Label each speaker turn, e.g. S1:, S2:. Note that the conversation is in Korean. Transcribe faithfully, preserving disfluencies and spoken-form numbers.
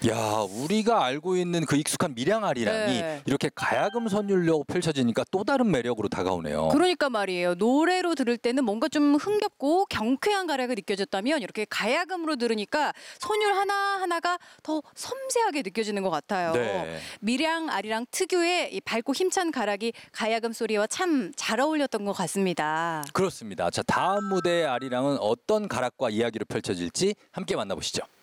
S1: 야, 우리가 알고 있는 그 익숙한 밀양아리랑이
S2: 네.
S1: 이렇게 가야금 선율로 펼쳐지니까 또 다른 매력으로 다가오네요.
S2: 그러니까 말이에요. 노래로 들을 때는 뭔가 좀 흥겹고 경쾌한 가락이 느껴졌다면 이렇게 가야금으로 들으니까 선율 하나하나가 더 섬세하게 느껴지는 것 같아요.
S1: 네.
S2: 밀양 아리랑 특유의 이 밝고 힘찬 가락이 가야금 소리와 참 잘 어울렸던 것 같습니다.
S1: 그렇습니다. 자, 다음 무대의 아리랑은 어떤 가락과 이야기로 펼쳐질지 함께 만나보시죠.